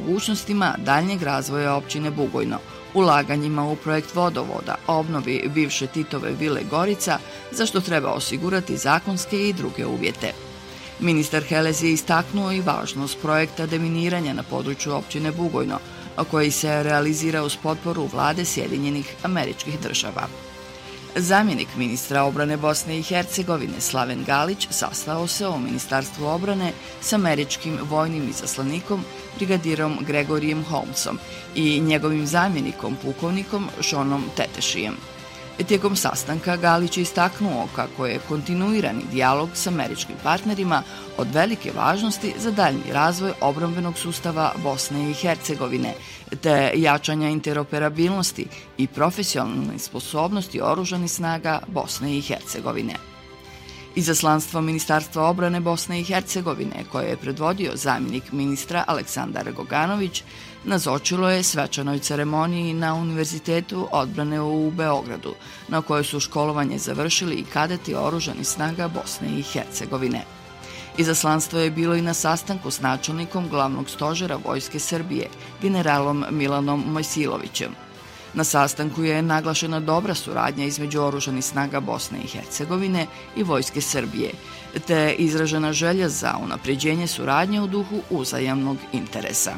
mogućnostima daljnjeg razvoja općine Bugojno, ulaganjima u projekt vodovoda, obnovi bivše Titove vile Gorica, za što treba osigurati zakonske i druge uvjete. Ministar Helez je istaknuo i važnost projekta deminiranja na području općine Bugojno, koji se realizira uz potporu vlade Sjedinjenih Američkih Država. Zamjenik ministra obrane Bosne i Hercegovine Slaven Galić sastao se u Ministarstvu obrane s američkim vojnim izaslanikom brigadirom Gregorijem Holmesom i njegovim zamjenikom pukovnikom Seanom Tetešijem. Tijekom sastanka Galić je istaknuo kako je kontinuirani dijalog s američkim partnerima od velike važnosti za daljnji razvoj obrambenog sustava Bosne i Hercegovine, te jačanja interoperabilnosti i profesionalne sposobnosti oružanih snaga Bosne i Hercegovine. Izaslanstvo Ministarstva obrane Bosne i Hercegovine, koje je predvodio zamjenik ministra Aleksandar Goganović, nazočilo je svečanoj ceremoniji na Univerzitetu odbrane u Beogradu, na kojoj su školovanje završili i kadeti oružanih snaga Bosne i Hercegovine. Izaslanstvo je bilo i na sastanku s načelnikom glavnog stožera Vojske Srbije, generalom Milanom Mojsilovićem. Na sastanku je naglašena dobra suradnja između oružanih snaga Bosne i Hercegovine i Vojske Srbije, te izražena želja za unapređenje suradnje u duhu uzajamnog interesa.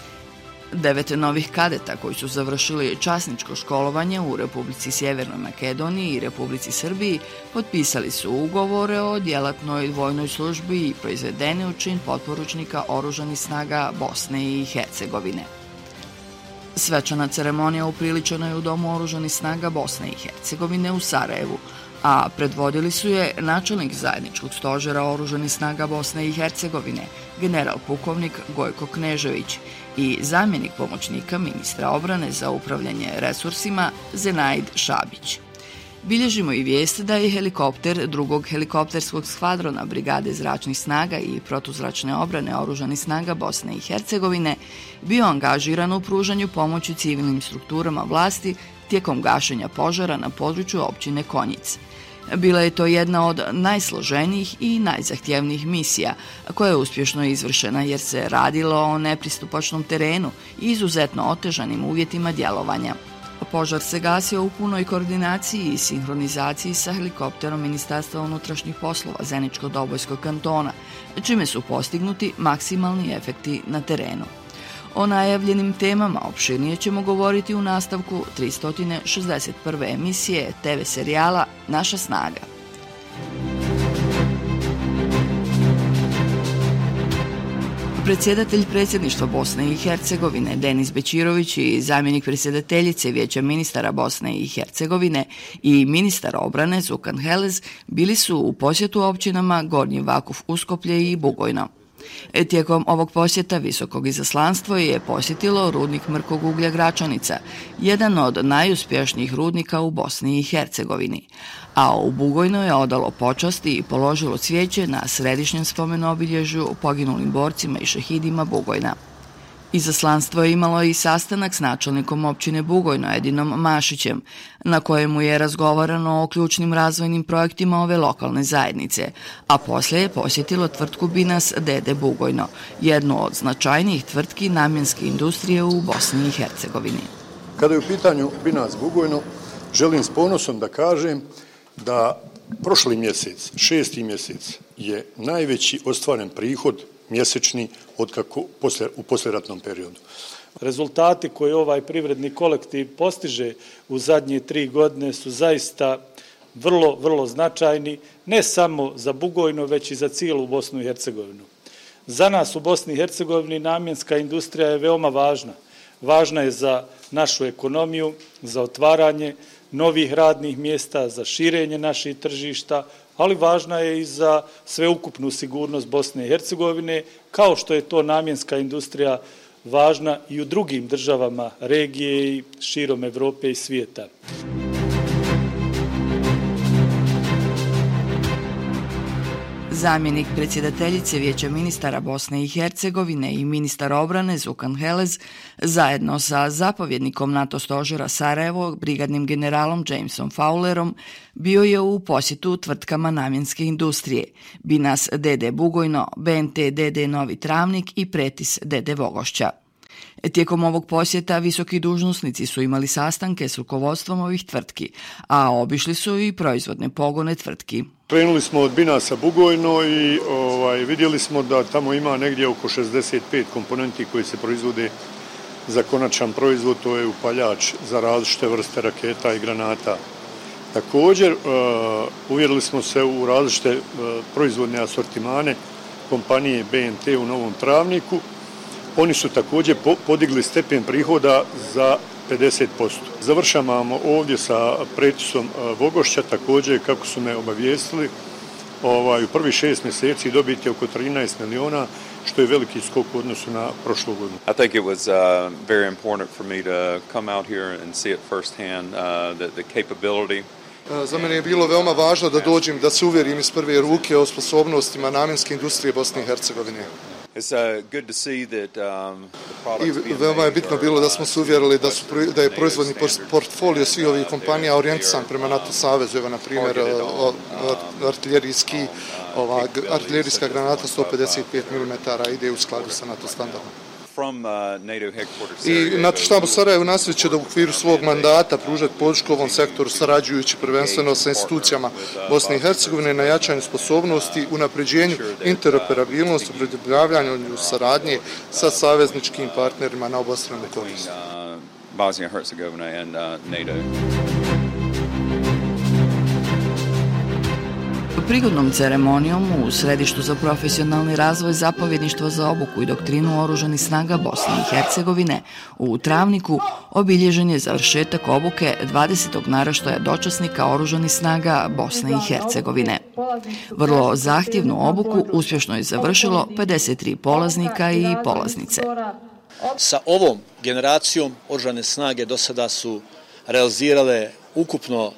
9 novih kadeta koji su završili časničko školovanje u Republici Sjevernoj Makedoniji i Republici Srbiji potpisali su ugovore o djelatnoj vojnoj službi i proizvedeni u čin potporučnika oružanih snaga Bosne i Hercegovine. Svečana ceremonija upriličena je u Domu oružanih snaga Bosne i Hercegovine u Sarajevu, a predvodili su je načelnik zajedničkog stožera oružanih snaga Bosne i Hercegovine, general pukovnik Gojko Knežević i zamjenik pomoćnika ministra obrane za upravljanje resursima Zenaid Šabić. Bilježimo i vijest da je helikopter drugog helikopterskog skvadrona Brigade zračnih snaga i protuzračne obrane oružanih snaga Bosne i Hercegovine bio angažiran u pružanju pomoći civilnim strukturama vlasti tijekom gašenja požara na području općine Konjic. Bila je to jedna od najsloženijih i najzahtjevnijih misija, koja je uspješno izvršena jer se radilo o nepristupačnom terenu i izuzetno otežanim uvjetima djelovanja. Požar se gasio u punoj koordinaciji i sinhronizaciji sa helikopterom Ministarstva unutrašnjih poslova Zeničko-Dobojskog kantona, čime su postignuti maksimalni efekti na terenu. O najavljenim temama opširnije ćemo govoriti u nastavku 361. emisije TV serijala Naša snaga. Predsjedatelj predsjedništva Bosne i Hercegovine Denis Bećirović i zamjenik predsjedateljice Vijeća ministara Bosne i Hercegovine i ministar obrane Zukan Helez bili su u posjetu općinama Gornji Vakuf Uskoplje i Bugojno. Tijekom ovog posjeta visokog izaslanstvo je posjetilo rudnik mrkog uglja Gračanica, jedan od najuspješnijih rudnika u Bosni i Hercegovini, a u Bugojno je odalo počasti i položilo cvijeće na središnjem spomenobilježju poginulim borcima i šehidima Bugojna. Izaslanstvo je imalo i sastanak s načelnikom općine Bugojno Edinom Mašićem, na kojemu je razgovarano o ključnim razvojnim projektima ove lokalne zajednice, a poslije je posjetilo tvrtku Binas d.d. Bugojno, jednu od značajnijih tvrtki namjenske industrije u Bosni i Hercegovini. Kada je u pitanju Binas Bugojno, želim s ponosom da kažem da prošli mjesec, 6. mjesec, je najveći ostvaren prihod mjesečni u poslijeratnom periodu. Rezultati koje ovaj privredni kolektiv postiže u zadnje 3 godine su zaista vrlo, vrlo značajni, ne samo za Bugojno, već i za cijelu Bosnu i Hercegovinu. Za nas u Bosni i Hercegovini namjenska industrija je veoma važna. Važna je za našu ekonomiju, za otvaranje novih radnih mjesta, za širenje naših tržišta, ali važna je i za sveukupnu sigurnost Bosne i Hercegovine, kao što je to namjenska industrija važna i u drugim državama regije i širom Evrope i svijeta. Zamjenik predsjedateljice Vijeća ministara Bosne i Hercegovine i ministar obrane Zukan Helez zajedno sa zapovjednikom NATO stožera Sarajevo, brigadnim generalom Jamesom Fowlerom, bio je u posjetu tvrtkama namjenske industrije Binas d.d. Bugojno, BNT d.d. Novi Travnik i Pretis d.d. Vogošća. Tijekom ovog posjeta visoki dužnosnici su imali sastanke s rukovodstvom ovih tvrtki, a obišli su i proizvodne pogone tvrtki. Krenuli smo od Binasa Bugojno i vidjeli smo da tamo ima negdje oko 65 komponenti koji se proizvode za konačan proizvod, to je upaljač za različite vrste raketa i granata. Također uvjerili smo se u različite proizvodne asortimane kompanije BNT u Novom Travniku. Oni su također podigli stepen prihoda za 50%. Završavamo ovdje sa Pretisom Vogošća, također kako su me obavijestili, u prvih 6 mjeseci dobiti oko 13 miliona, što je veliki skok u odnosu na prošlu godinu. I think it was very important for me to come out here and see it firsthand, the capability. Za mene je bilo veoma važno da dođem, da se uvjerim iz prve ruke o sposobnostima namjenske industrije Bosne i Hercegovine. I veoma je bitno bilo da smo se uvjerili da je proizvodni portfolio svih ovih kompanija orijentisan prema NATO savezu. Evo, na primjer, artiljerijska granata 155 mm ide u skladu sa NATO standardom. I NATO štab u Sarajevu nastavit će da u okviru svog mandata pružati podršku ovom sektoru, sarađujući prvenstveno sa institucijama Bosne i Hercegovine na jačanju sposobnosti, unapređenju interoperabilnosti, produbljavanju saradnje sa savezničkim partnerima na obostranu korist. Prigodnom ceremonijom u Središtu za profesionalni razvoj zapovjedništva za obuku i doktrinu Oružanih snaga Bosne i Hercegovine u Travniku obilježen je završetak obuke 20. naraštaja dočasnika Oružanih snaga Bosne i Hercegovine. Vrlo zahtjevnu obuku uspješno je završilo 53 polaznika i polaznice. Sa ovom generacijom Oružane snage do sada su realizirale ukupno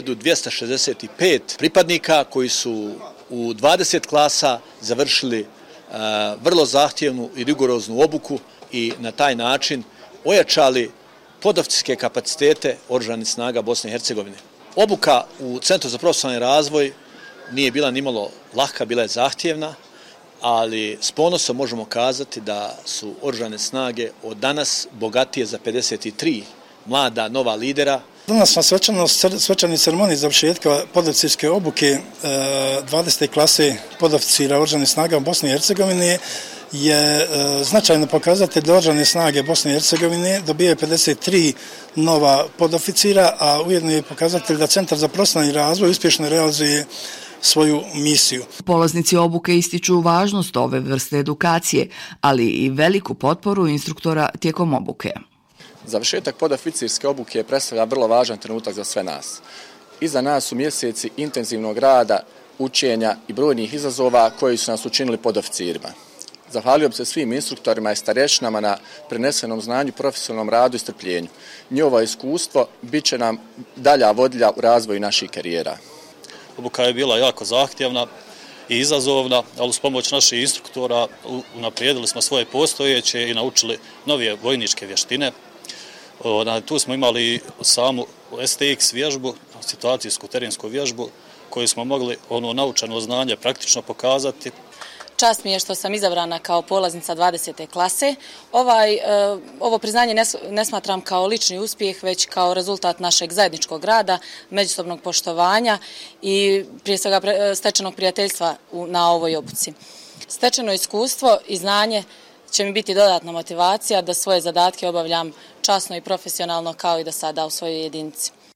1265 pripadnika koji su u 20 klasa završili vrlo zahtjevnu i rigoroznu obuku i na taj način ojačali podofcijske kapacitete Oružanih snaga Bosne i Hercegovine. Obuka u Centru za profesionalni razvoj nije bila nimalo laka, bila je zahtjevna, ali s ponosom možemo kazati da su Oružane snage od danas bogatije za 53 mlada nova lidera. Danas na svečanoj ceremoniji završetka podoficirske obuke 20. klase podoficira Oružanih snaga Bosne i Hercegovine je značajno pokazatelj da Oružane snage Bosne i Hercegovine dobije 53 nova podoficira, a ujedno je pokazatelj da Centar za profesionalni razvoj uspješno realizuje svoju misiju. Polaznici obuke ističu važnost ove vrste edukacije, ali i veliku potporu instruktora tijekom obuke. Završetak podoficirske obuke predstavlja vrlo važan trenutak za sve nas. Iza nas su mjeseci intenzivnog rada, učenja i brojnih izazova koji su nas učinili podoficirima. Zahvalio bi se svim instruktorima i starješinama na prenesenom znanju, profesionalnom radu i strpljenju. Njihovo iskustvo bit će nam dalja vodilja u razvoju naših karijera. Obuka je bila jako zahtjevna i izazovna, ali uz pomoć naših instruktora unaprijedili smo svoje postojeće i naučili nove vojničke vještine. Tu smo imali samu STX vježbu, situacijsku terensku vježbu, koju smo mogli naučeno znanje praktično pokazati. Čast mi je što sam izabrana kao polaznica 20. klase. Ovo priznanje ne smatram kao lični uspjeh, već kao rezultat našeg zajedničkog rada, međusobnog poštovanja i prije svega stečenog prijateljstva na ovoj obuci. Stečeno iskustvo i znanje će mi biti dodatna motivacija da svoje zadatke obavljam časno i profesionalno kao i do sada u svojoj jedinici.